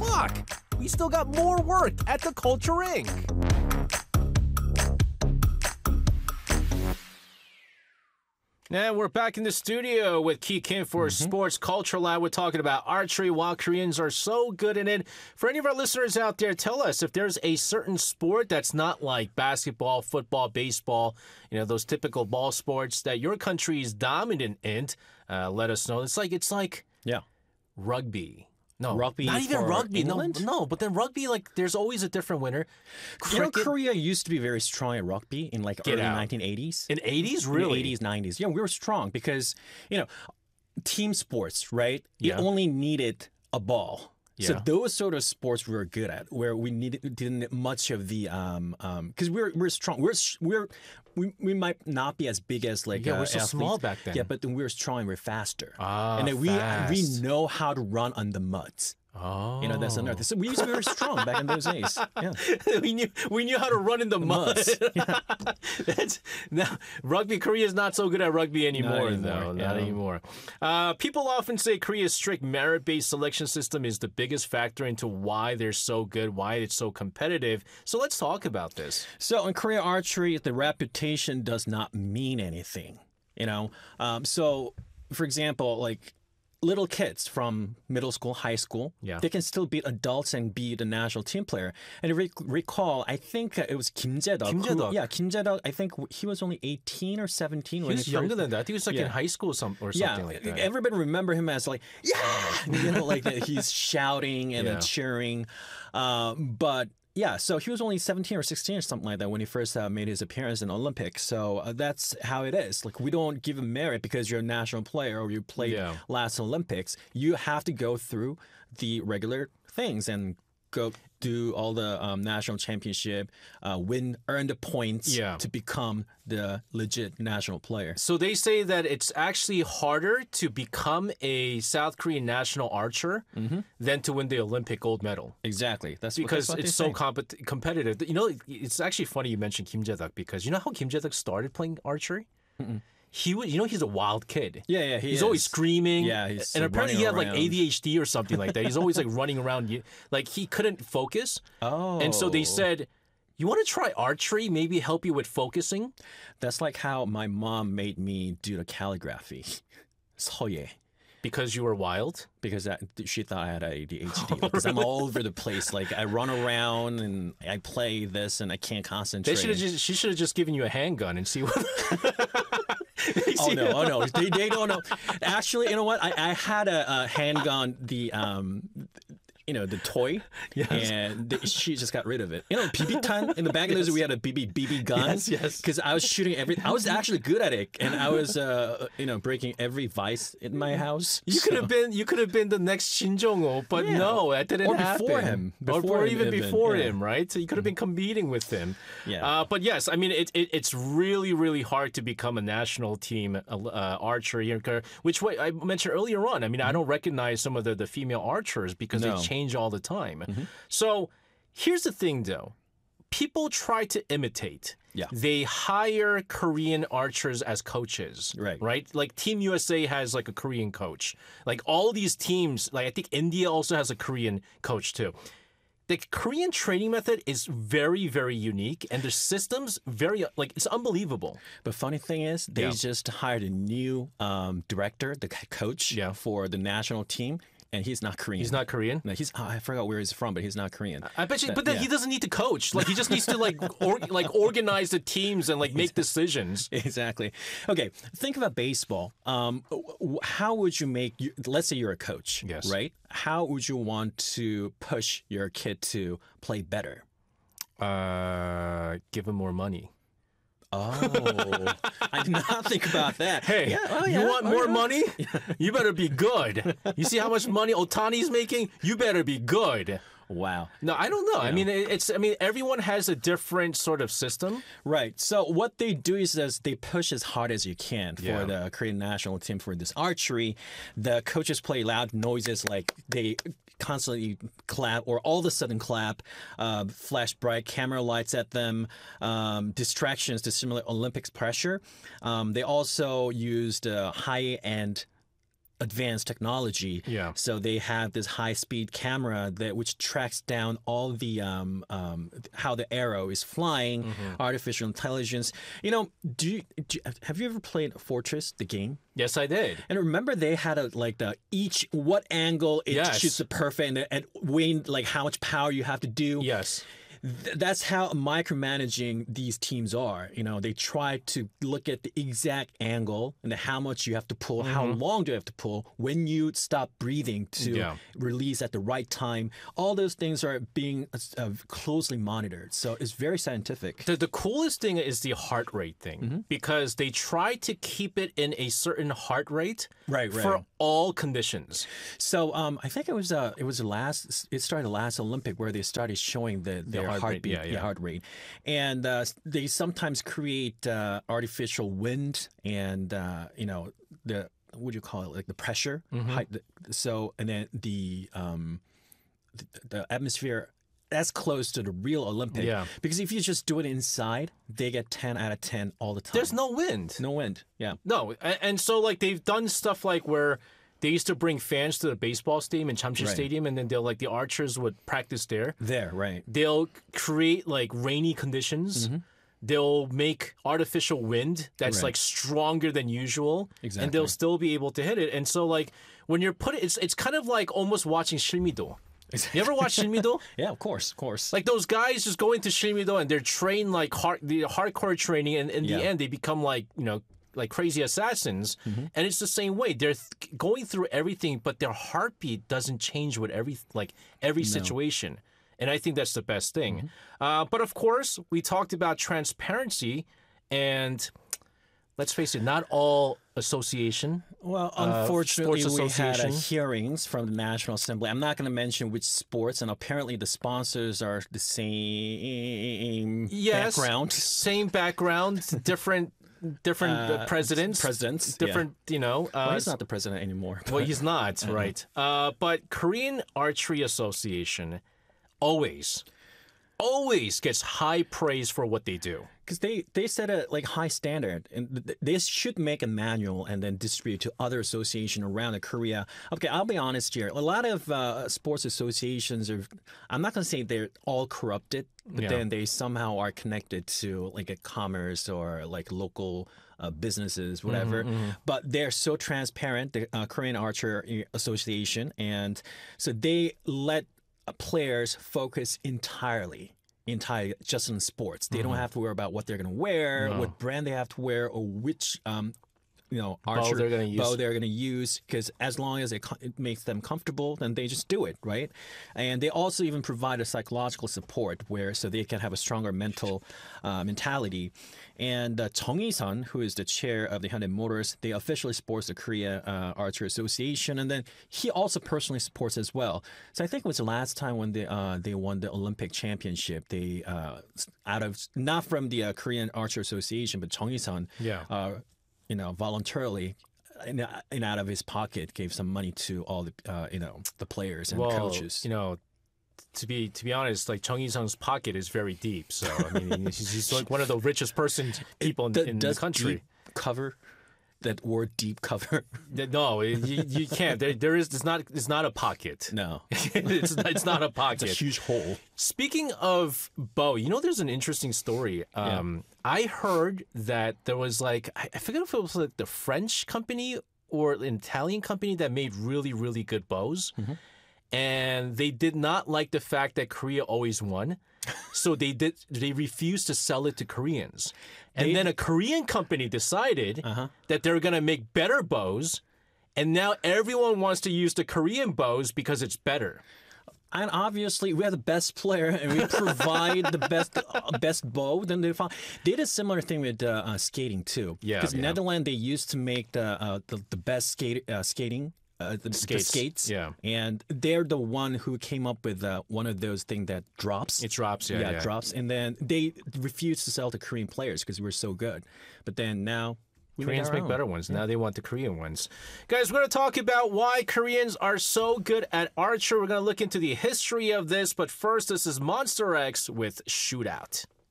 o'clock. We still got more work at the Culture Inc. And we're back in the studio with Ki Kim for Sports Culture Lab. We're talking about archery, while Koreans are so good in it. For any of our listeners out there, tell us if there's a certain sport that's not like basketball, football, baseball, those typical ball sports that your country is dominant in. Let us know. It's like rugby. No, rugby not even for rugby. England? No, but then rugby, there's always a different winner. Korea used to be very strong at rugby in early 1980s. In 80s, really? In the 80s, 90s. Yeah, we were strong because, team sports, right? Yeah. It only needed a ball. So Yeah. those sort of sports we were good at, where we didn't need much of the because we're strong. We might not be as big as we're so athletes. small back then. Yeah, but then we're strong. We're faster. And then we know how to run on the muds. Oh, That's another thing. So we used to be very strong back in those days. Yeah. we knew how to run in the mud. Now, rugby, Korea is not so good at rugby anymore, though. Not anymore. People often say Korea's strict merit-based selection system is the biggest factor into why they're so good, why it's so competitive. So let's talk about this. So in Korea archery, the reputation does not mean anything. So for example, little kids from middle school, high school, they can still beat adults and be the national team player. And recall, I think it was Kim Jae-deok. Kim Jae-deok, I think he was only 18 or 17. He was younger than that. He was in high school or something like that. Everybody remember him as he's shouting and cheering. But yeah, so he was only 17 or 16 or something like that when he first made his appearance in the Olympics. So that's how it is. We don't give him merit because you're a national player or you played last Olympics. You have to go through the regular things and go do all the national championship, earn the points to become the legit national player. So they say that it's actually harder to become a South Korean national archer than to win the Olympic gold medal. Exactly. That's because what it's so competitive. It's actually funny you mentioned Kim Jae-deok because you know how Kim Jae-deok started playing archery? He's a wild kid. Yeah, he's always screaming. Yeah, he's and apparently he had around. ADHD or something like that. He's always running around. He couldn't focus. Oh. And so they said, you want to try archery? Maybe help you with focusing? That's like how my mom made me do the calligraphy. 서예. Because you were wild? Because she thought I had ADHD. Because I'm all over the place. I run around and I play this and I can't concentrate. She should have just given you a handgun and see what... Oh no! They don't know. Actually, you know what? I had a handgun. The toy, and she just got rid of it. BB-gun. In the back of those, we had a BB gun. Yes. Because I was shooting I was actually good at it, and I was, breaking every vice in my house. You could have been the next Shin Jong-ho, but no, that didn't happen. Before him, before him, right? So you could have been competing with him. Yeah. But yes, I mean, it's really, really hard to become a national team archer, which I mentioned earlier on. I mean, I don't recognize some of the female archers because they change all the time. So here's the thing, though. People try to imitate. Yeah. They hire Korean archers as coaches. Right? Team USA has a Korean coach. All these teams, I think India also has a Korean coach too. The Korean training method is very, very unique, and the system's it's unbelievable. But funny thing is, they just hired a new director, the coach for the national team. And he's not Korean. He's not Korean? No, I forgot where he's from, but he's not Korean. I bet you, but then he doesn't need to coach. He just needs to organize the teams and make decisions. Exactly. Okay, think about baseball. How would you let's say you're a coach, right? How would you want to push your kid to play better? Give him more money. Oh, I did not think about that. Hey, you want more money? You better be good. You see how much money Otani's making? You better be good. Wow. No, I don't know. Yeah. I mean, everyone has a different sort of system. Right. So what they do is they push as hard as you can for the Korean national team for this archery. The coaches play loud noises they constantly clap or all of a sudden clap, flash bright camera lights at them, distractions to simulate Olympics pressure. They also used high-end advanced technology. Yeah. So they have this high-speed camera which tracks down all the how the arrow is flying, artificial intelligence. You know, have you ever played Fortress, the game? Yes, I did. And remember, they had what angle it shoots the perfect and weighing like how much power you have to do. Yes. That's how micromanaging these teams are. You know, they try to look at the exact angle and how much you have to pull, how long do you have to pull, when you stop breathing to release at the right time. All those things are being closely monitored. So it's very scientific. The coolest thing is the heart rate thing because they try to keep it in a certain heart rate for all conditions. So I think it started last Olympic where they started showing their heartbeat, heart rate, and they sometimes create artificial wind and what do you call it, like the pressure. So and then the atmosphere that's close to the real Olympic. Yeah. Because if you just do it inside, they get 10 out of 10 all the time. There's no wind. No wind. Yeah. No, and so like they've done stuff like where they used to bring fans to the baseball stadium in Chamsi Stadium, and then the archers would practice there. Right. They'll create like rainy conditions. They'll make artificial wind that's like stronger than usual, and they'll still be able to hit it. And so like when you're it's kind of like almost watching 실미도. You ever watch 실미도? Yeah, of course. Like those guys just go into 실미도 and they're trained like the hardcore training, and in the end they become like like crazy assassins. And it's the same way. They're going through everything, but their heartbeat doesn't change with every situation. And I think that's the best thing. But of course, we talked about transparency, and let's face it, not all association. Well, unfortunately, we had hearings from the National Assembly. I'm not going to mention which sports, and apparently the sponsors are the same background. Same background, different presidents, different, well, he's not the president anymore. Well, he's not, right. But Korean Archery Association always gets high praise for what they do. Because they set a high standard, and they should make a manual and then distribute to other associations around Korea. Okay, I'll be honest here. A lot of sports associations I'm not going to say they're all corrupted, but then they somehow are connected to like a commerce or like local businesses, whatever. But they're so transparent, the Korean Archery Association, and so they let players focus entirely just in sports. They don't have to worry about what they're going to wear, what brand they have to wear, or which archer bow they're going to use. Because as long as it makes them comfortable, then they just do it, right? And they also even provide a psychological support so they can have a stronger mental mentality. And Chung Yi-sun, who is the chair of the Hyundai Motors, they officially supports the Korea Archery Association, and then he also personally supports as well. So I think it was the last time when they won the Olympic championship. They not from the Korean Archery Association, but Chung Yi-sun, voluntarily and out of his pocket gave some money to all the players and coaches. To be honest, like Chung Yi-sun's pocket is very deep. So I mean, he's like one of the richest people in the country. Deep cover, that word deep cover. No, you can't. It's not a pocket. No, it's not a pocket. It's a huge hole. Speaking of bow, there's an interesting story. I heard that there was I forget if it was like the French company or an Italian company that made really, really good bows. And they did not like the fact that Korea always won. So they refused to sell it to Koreans. And then a Korean company decided that they're going to make better bows. And now everyone wants to use the Korean bows because it's better. And obviously, we are the best player, and we provide the best bow. Then they did a similar thing with skating too. Yeah, because Netherlands, they used to make the best skating. The skates. Yeah. And they're the one who came up with one of those things that drops. It drops, yeah, drops. And then they refused to sell to Korean players because we're so good. But then now Koreans make better ones. Now they want the Korean ones. Guys, we're going to talk about why Koreans are so good at archery. We're going to look into the history of this. But first, this is Monster X with Shootout.